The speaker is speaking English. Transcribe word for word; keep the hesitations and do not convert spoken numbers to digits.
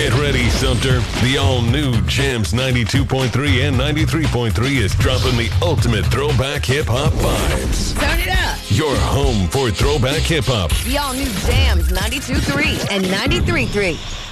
Get ready, Sumter. The all-new Jams ninety-two point three and ninety-three point three is dropping the ultimate throwback hip-hop vibes. Turn it up. Your home for throwback hip-hop. The all-new Jams ninety-two point three and ninety-three point three.